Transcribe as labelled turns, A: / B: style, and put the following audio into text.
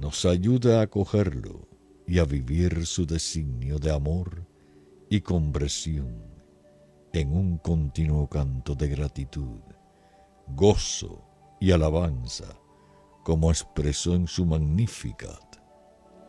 A: nos ayuda a acogerlo y a vivir su designio de amor y conversión en un continuo canto de gratitud, gozo y alabanza, como expresó en su magnífica